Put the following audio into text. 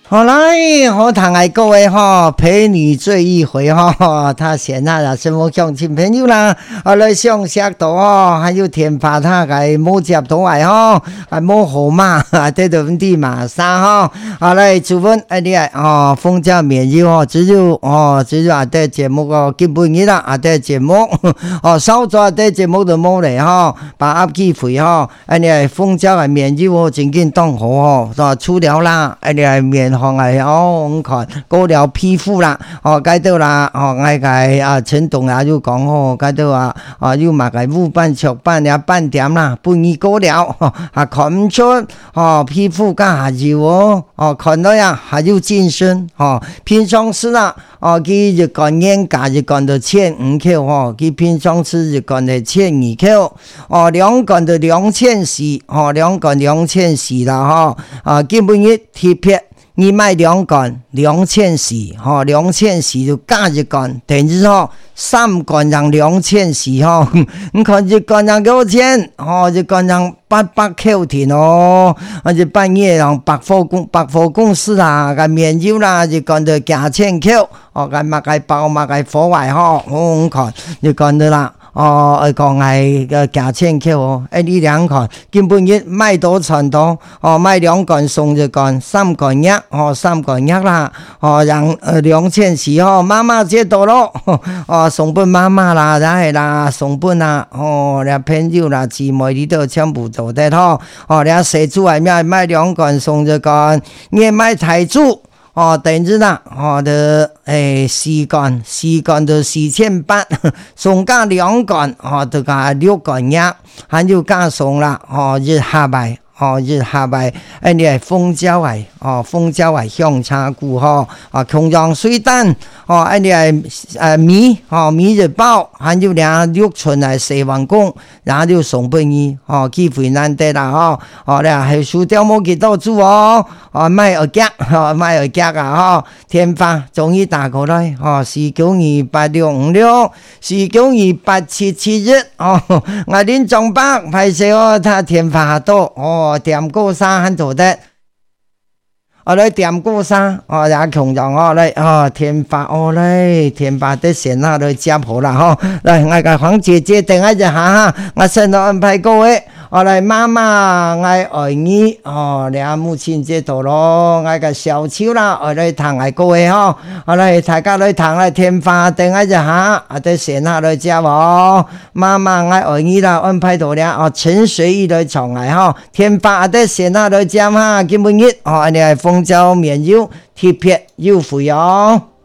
好来，好堂爱各位哈，陪你醉一回哈。他现在啦，什么乡亲朋友啦，来上石头哦，还有田花他个摸接到来哈，摸河马，这都问题嘛啥哈。来，主分你封家免疫哦，只有的节目个基本嘢啦，的节目少咗的节目就冇嚟哈，把握機會哈，你封家嘅免疫哦，正經當好哦，出了啦，你係免行係我看過了皮膚啦，該到啦，我個陳棟也要講該到要買個烏斑雀斑也斑點啦，半年過了，看唔出皮膚加下熱哦，看到呀還要健身平常時啦，佢就講年價就講到1500佢平常時就講到1200兩個就2400兩個2400啦基本一貼片你買兩個2400 2400就加一個等於3個人2400你看一個人幾多錢一個人800塊錢就半夜人百貨公司啦個面油啦就講到價錢塊個買個包買個貨位你看就講到啦講係個價錢塊呢兩個根本一買到存到買兩個送就講3個3個啦人2400媽媽接到咯送俾媽媽啦然後啦送俾啦你朋友啦姊妹呢度全部做得你寫出嚟買兩個送就講你買台柱等於啦的時間就4800送加兩個就加6個還要加送啦日下擺日下擺你係蜂膠係香茶菇窮陽水蛋你係米就包還有6寸係4萬公然後就送俾你機會難得啦你係薯條冇幾多煮買耳夾天花終於打過來4928656 4928771我連中北拍攝他天花多點過山很做得來點過山也窮人來天花天花的線來接好啦來我個黃姐姐等一下我先來安排各位來媽媽我愛你你母親節到咯我個小秋啦來談愛各位來大家來談來天花等一下的線來接媽媽我愛你啦安排到了陳水意來唱來天花的線來接基本日你係豐州麵油貼片要付